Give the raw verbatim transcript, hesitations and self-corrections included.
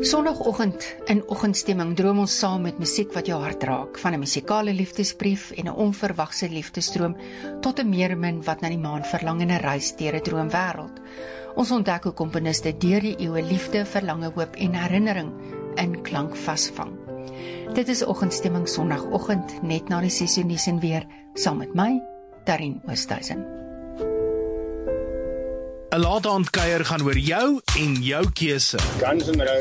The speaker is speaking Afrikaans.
Sondagoggend in oggendstemming droom ons saam met musiek wat jou hart raak, van 'n musikale liefdesbrief en 'n onverwagse liefdesdroom tot 'n meermin wat na die maan verlang en 'n reis deur 'n droomwêreld. Ons ontdek hoe komponiste deur die eeue liefde, verlange, hoop en herinnering in klank vasvang. Dit is oggendstemming Sondagoggend net na die ses uur nuus en weer, saam met my, Darien Oosthuizen. 'n Laat-aand kuier gaan oor jou en jou keuse. Guns N' Roses